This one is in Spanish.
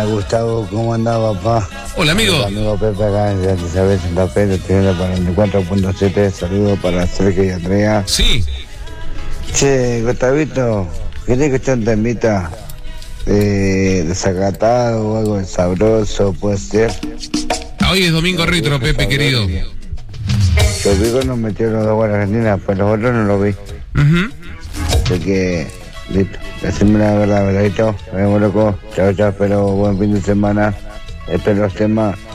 Gustavo, ¿cómo anda, papá? Hola, amigo. Hola, amigo Pepe, acá en Santa Isabel, Santa Fe, estoy para el 4.7. Saludos para Sergio y Andrea. Sí. Che, Gustavito, ¿querés que esté un temita desacatado o algo sabroso? Puede ser. Hoy es domingo retro, Pepe, querido. Yo vi cuando metieron los dos goles Argentina, pues los otros no los vi. Así que, listo. Decime la verdad, ¿verdadito? Nos vemos, loco. Chao, chao, espero buen fin de semana. Espero los temas